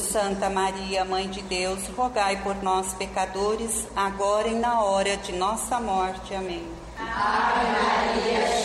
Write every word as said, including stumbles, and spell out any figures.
Santa Maria, Mãe de Deus, rogai por nós, pecadores, agora e na hora de nossa morte. Amém. Ave Maria,